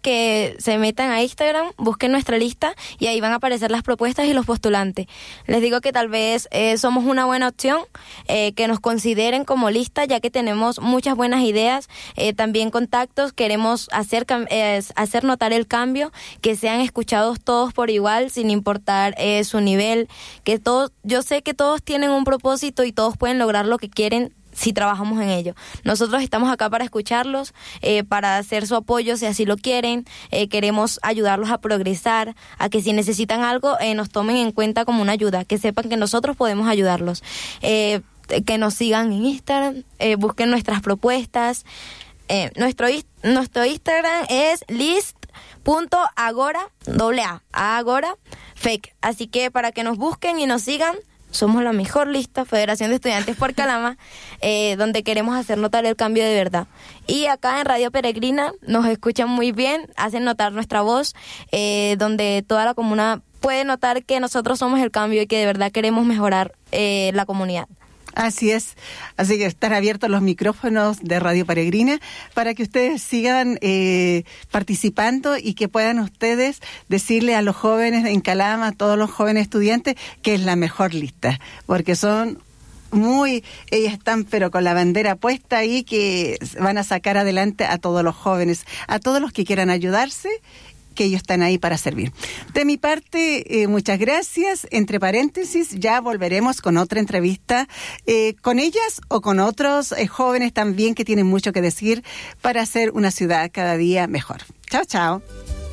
que se metan a Instagram, busquen nuestra lista y ahí van a aparecer las propuestas y los postulantes. Les digo que tal vez somos una buena opción, que nos consideren como lista, ya que tenemos muchas buenas ideas, también contactos, queremos hacer notar el cambio, que sean escuchados todos por igual, sin importar su nivel, que todos, yo sé que todos tienen un propósito y todos pueden lograr lo que quieren si trabajamos en ello. Nosotros estamos acá para escucharlos, para hacer su apoyo si así lo quieren. Queremos ayudarlos a progresar, a que si necesitan algo nos tomen en cuenta como una ayuda, que sepan que nosotros podemos ayudarlos. Que nos sigan en Instagram, busquen nuestras propuestas. Nuestro Instagram es list.agora, agora, fake. Así que para que nos busquen y nos sigan, somos la mejor lista, Federación de Estudiantes por Calama, donde queremos hacer notar el cambio de verdad. Y acá en Radio Peregrina nos escuchan muy bien, hacen notar nuestra voz, donde toda la comuna puede notar que nosotros somos el cambio y que de verdad queremos mejorar la comunidad. Así es, así que están abiertos los micrófonos de Radio Peregrina para que ustedes sigan participando y que puedan ustedes decirle a los jóvenes en Calama, a todos los jóvenes estudiantes, que es la mejor lista, porque son ellas están pero con la bandera puesta ahí, que van a sacar adelante a todos los jóvenes, a todos los que quieran ayudarse, que ellos están ahí para servir. De mi parte, muchas gracias. Entre paréntesis, ya volveremos con otra entrevista con ellas o con otros jóvenes también que tienen mucho que decir para hacer una ciudad cada día mejor. Chao, chao.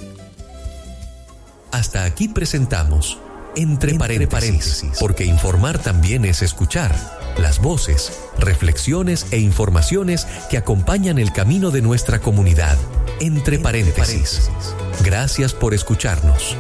Hasta aquí presentamos Entre paréntesis, porque informar también es escuchar. Las voces, reflexiones e informaciones que acompañan el camino de nuestra comunidad. Entre paréntesis. Gracias por escucharnos.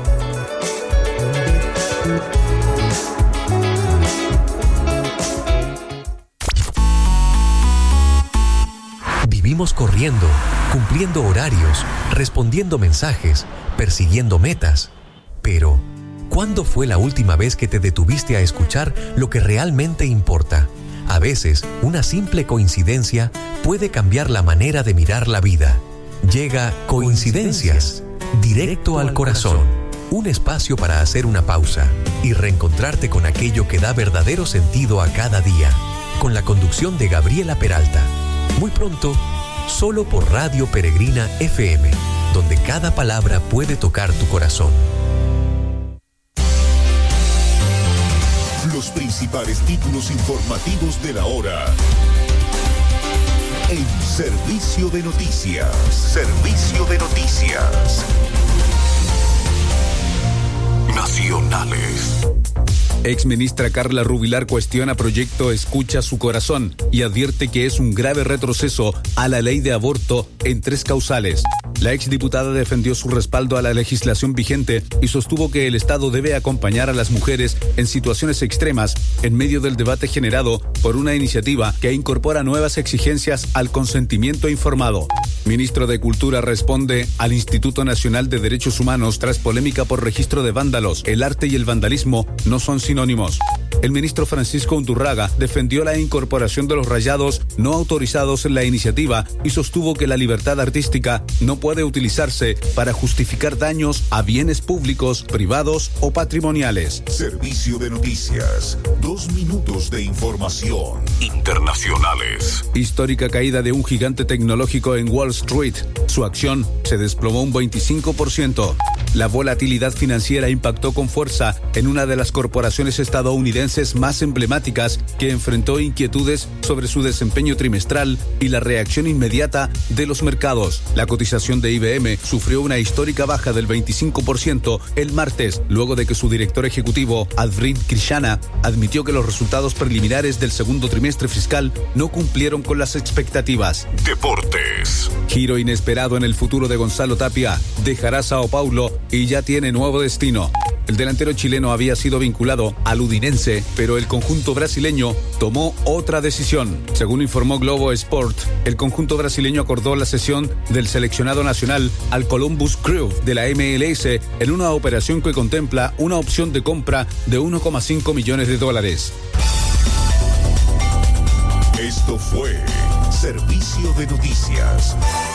Vivimos corriendo, cumpliendo horarios, respondiendo mensajes, persiguiendo metas. Pero, ¿cuándo fue la última vez que te detuviste a escuchar lo que realmente importa? A veces, una simple coincidencia puede cambiar la manera de mirar la vida. Llega Coincidencias, directo al corazón. Un espacio para hacer una pausa y reencontrarte con aquello que da verdadero sentido a cada día. Con la conducción de Gabriela Peralta. Muy pronto, solo por Radio Peregrina FM, donde cada palabra puede tocar tu corazón. Los principales títulos informativos de la hora. En Servicio de Noticias. Servicio de Noticias. Nacionales. Exministra Carla Rubilar cuestiona proyecto Escucha su Corazón y advierte que es un grave retroceso a la ley de aborto en 3 causales. La exdiputada defendió su respaldo a la legislación vigente y sostuvo que el Estado debe acompañar a las mujeres en situaciones extremas en medio del debate generado por una iniciativa que incorpora nuevas exigencias al consentimiento informado. Ministro de Cultura responde al Instituto Nacional de Derechos Humanos tras polémica por registro de vándalos. El arte y el vandalismo no son sinónimos. El ministro Francisco Undurraga defendió la incorporación de los rayados no autorizados en la iniciativa y sostuvo que la libertad artística no puede utilizarse para justificar daños a bienes públicos, privados o patrimoniales. Servicio de Noticias. 2 minutos de información. Internacionales. Histórica caída de un gigante tecnológico en Wall Street. Su acción se desplomó un 25%. La volatilidad financiera impactó con fuerza en una de las corporaciones estadounidenses más emblemáticas, que enfrentó inquietudes sobre su desempeño trimestral y la reacción inmediata de los mercados. La cotización de IBM sufrió una histórica baja del 25% el martes, luego de que su director ejecutivo, Arvind Krishna, admitió que los resultados preliminares del segundo trimestre fiscal no cumplieron con las expectativas. Deportes. Giro inesperado en el futuro de Gonzalo Tapia. Dejará Sao Paulo y ya tiene nuevo destino. El delantero chileno había sido vinculado al Udinense, pero el conjunto brasileño tomó otra decisión. Según informó Globo Sport, el conjunto brasileño acordó la cesión del seleccionado nacional al Columbus Crew de la MLS en una operación que contempla una opción de compra de $1,5 millones. Esto fue Servicio de Noticias.